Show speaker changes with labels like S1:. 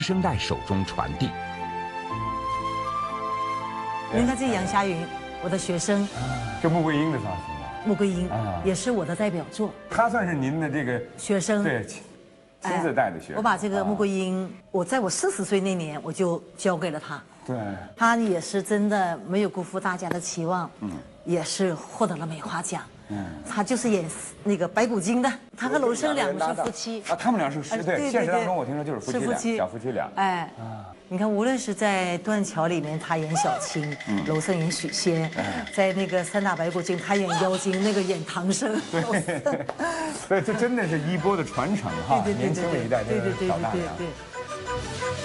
S1: 声带手中传递。
S2: 您看这杨霞云，我的学生，
S3: 这穆桂英的造型吧？
S2: 穆桂英也是我的代表作。
S3: 她算是您的这个
S2: 学生，
S3: 对，亲自带的学生。
S2: 我把这个穆桂英，我在我40岁那年我就交给了她。
S3: 对，
S2: 她也是真的没有辜负大家的期望，也是获得了梅花奖。她就是演那个白骨精的，她和娄生两个是夫妻
S3: 啊，他们俩是对，现实当中我听说就是夫妻俩，小夫妻俩。
S2: 哎，你看，无论是在《断桥》里面，她演小青，娄生演许仙，在那个《三打白骨精》，她演妖精，那个演唐僧。
S3: 对，这真的是衣钵的传承哈，年轻的一代真是老大娘。
S2: 对。